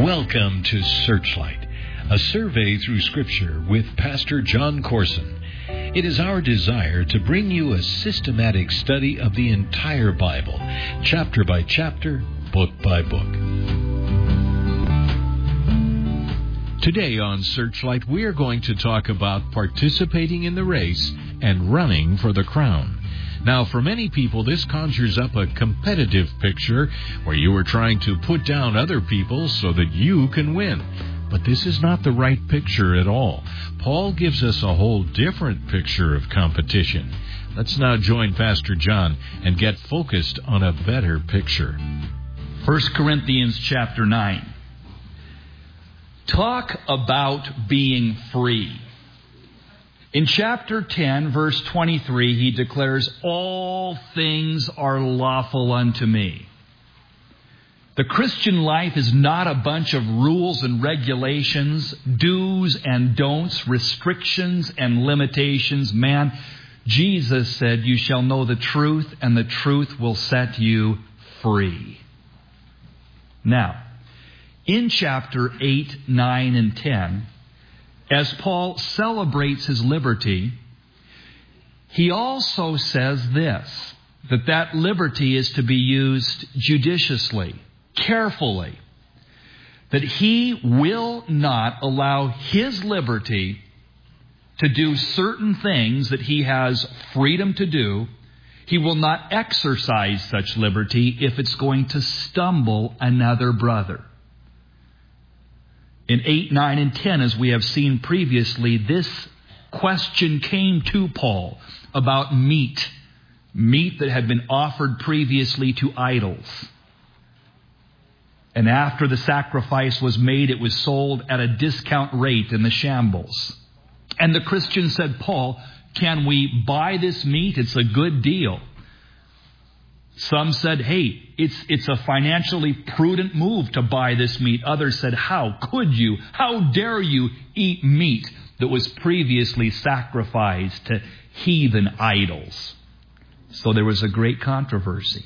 Welcome to Searchlight, a survey through Scripture with Pastor John Corson. It is our desire to bring you a systematic study of the entire Bible, chapter by chapter, book by book. Today on Searchlight, we are going to talk about participating in the race and running for the crown. Now, for many people, this conjures up a competitive picture where you are trying to put down other people so that you can win. But this is not the right picture at all. Paul gives us a whole different picture of competition. Let's now join Pastor John and get focused on a better picture. 1 Corinthians chapter 9. Talk about being free. In chapter 10, verse 23, he declares, "All things are lawful unto me." The Christian life is not a bunch of rules and regulations, do's and don'ts, restrictions and limitations. Man, Jesus said, "You shall know the truth, and the truth will set you free." Now, in chapter 8, 9, and 10, as Paul celebrates his liberty, he also says this, that liberty is to be used judiciously, carefully, that he will not allow his liberty to do certain things that he has freedom to do. He will not exercise such liberty if it's going to stumble another brother. In 8, 9, and 10, as we have seen previously, this question came to Paul about meat that had been offered previously to idols. And after the sacrifice was made, it was sold at a discount rate in the shambles. And the Christian said, "Paul, can we buy this meat? It's a good deal." Some said, "Hey, it's a financially prudent move to buy this meat." Others said, "How could you? How dare you eat meat that was previously sacrificed to heathen idols?" So there was a great controversy.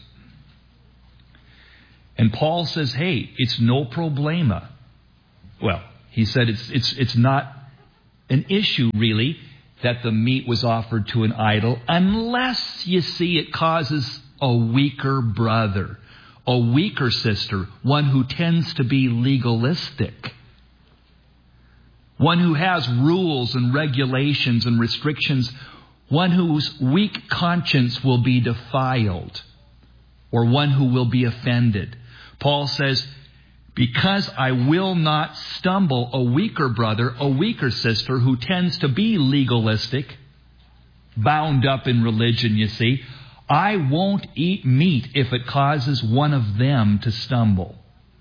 And Paul says, "Hey, it's no problema." Well, he said it's not an issue really that the meat was offered to an idol, unless you see it causes a weaker brother, a weaker sister, one who tends to be legalistic, one who has rules and regulations and restrictions, one whose weak conscience will be defiled, or one who will be offended. Paul says, because I will not stumble a weaker brother, a weaker sister who tends to be legalistic, bound up in religion, you see, I won't eat meat if it causes one of them to stumble.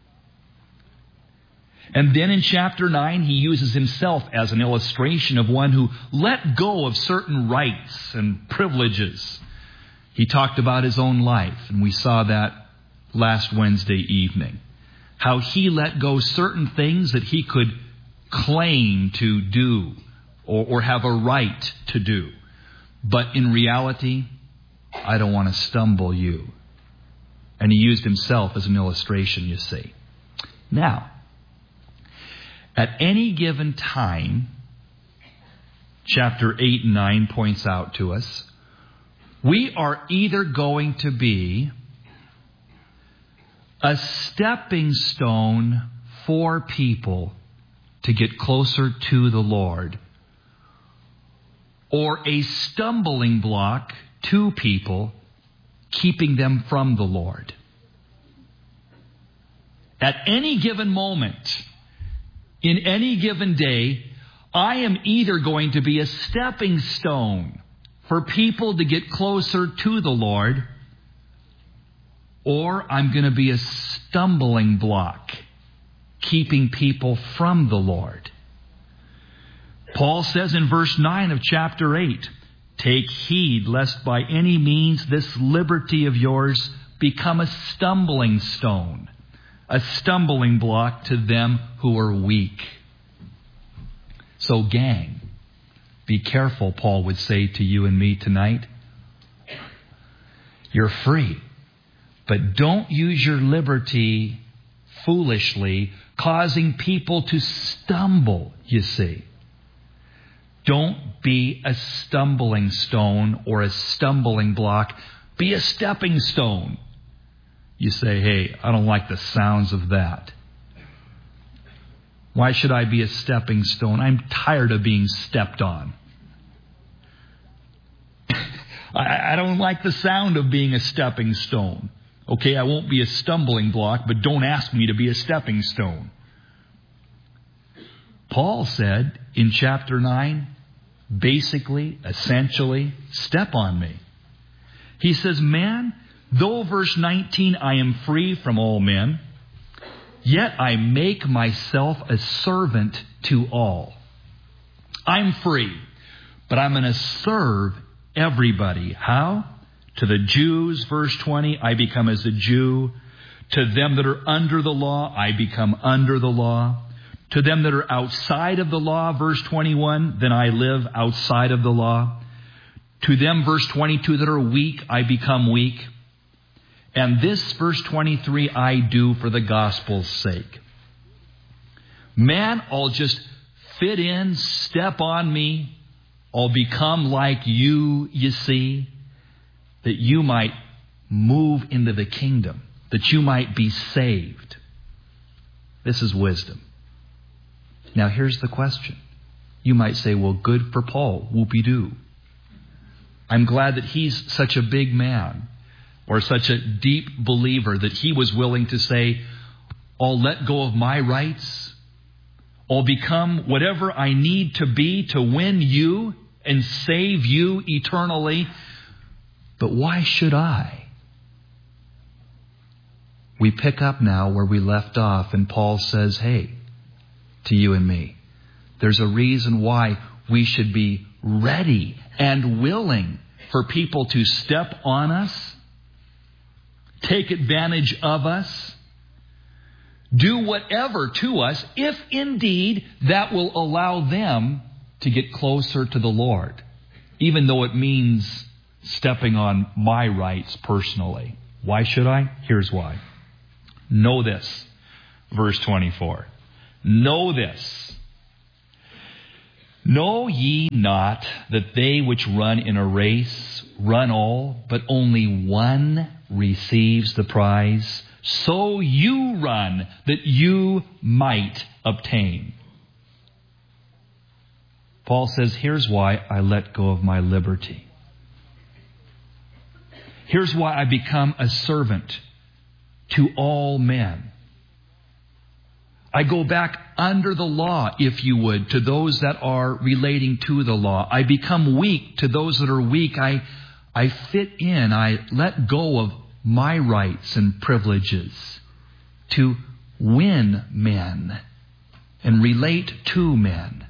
And then in chapter 9, he uses himself as an illustration of one who let go of certain rights and privileges. He talked about his own life, and we saw that last Wednesday evening. How he let go certain things that he could claim to do or have a right to do. But in reality, I don't want to stumble you. And he used himself as an illustration, you see. Now, at any given time, chapter 8 and 9 points out to us, we are either going to be a stepping stone for people to get closer to the Lord, or a stumbling block to people, keeping them from the Lord. At any given moment, in any given day, I am either going to be a stepping stone for people to get closer to the Lord, or I'm going to be a stumbling block, keeping people from the Lord. Paul says in verse 9 of chapter 8, "Take heed lest by any means this liberty of yours become a stumbling stone, a stumbling block to them who are weak." So gang, be careful, Paul would say to you and me tonight. You're free, but don't use your liberty foolishly, causing people to stumble, you see. Don't be a stumbling stone or a stumbling block. Be a stepping stone. You say, hey, I don't like the sounds of that. Why should I be a stepping stone? I'm tired of being stepped on. I don't like the sound of being a stepping stone. Okay, I won't be a stumbling block, but don't ask me to be a stepping stone. Paul said in chapter 9, basically, essentially, step on me. He says, man, though, verse 19, I am free from all men, yet I make myself a servant to all. I'm free, but I'm going to serve everybody. How? To the Jews, verse 20, I become as a Jew. To them that are under the law, I become under the law. To them that are outside of the law, verse 21, then I live outside of the law. To them, verse 22, that are weak, I become weak. And this, verse 23, I do for the gospel's sake. Man, I'll just fit in, step on me. I'll become like you see, that you might move into the kingdom, that you might be saved. This is wisdom. Now here's the question. You might say, well, good for Paul, whoopee-doo. I'm glad that he's such a big man or such a deep believer that he was willing to say, I'll let go of my rights. I'll become whatever I need to be to win you and save you eternally. But why should I? We pick up now where we left off, and Paul says, hey, to you and me, there's a reason why we should be ready and willing for people to step on us, take advantage of us, do whatever to us, if indeed that will allow them to get closer to the Lord, even though it means stepping on my rights personally. Why should I? Here's why. Know this, verse 24. Know this. Know ye not that they which run in a race run all, but only one receives the prize? So you run that you might obtain. Paul says, here's why I let go of my liberty. Here's why I become a servant to all men. I go back under the law, if you would, to those that are relating to the law. I become weak to those that are weak. I fit in. I let go of my rights and privileges to win men and relate to men.